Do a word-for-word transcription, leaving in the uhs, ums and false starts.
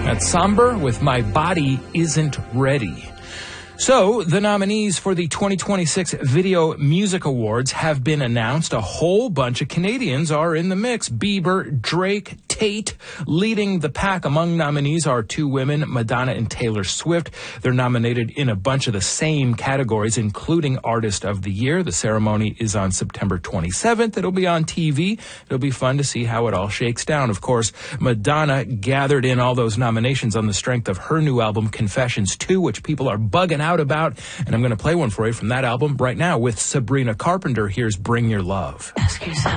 That's Somber with My Body Isn't Ready. So, the nominees for the twenty twenty-six Video Music Awards have been announced. A whole bunch of Canadians are in the mix. Bieber, Drake, Tate. Leading the pack among nominees are two women, Madonna and Taylor Swift. They're nominated in a bunch of the same categories, including Artist of the Year. The ceremony is on September twenty-seventh. It'll be on T V. It'll be fun to see how it all shakes down. Of course, Madonna gathered in all those nominations on the strength of her new album, Confessions two, which people are bugging out about, and I'm going to play one for you from that album right now with Sabrina Carpenter. Here's Bring Your Love. Ask yourself.